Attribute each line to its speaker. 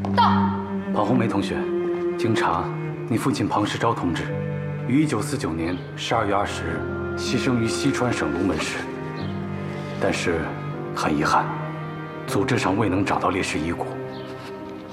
Speaker 1: 到。
Speaker 2: 庞红梅同学，经查，你父亲庞世昭同志于1949年12月20日牺牲于西川省龙门市，但是很遗憾，组织上未能找到烈士遗骨。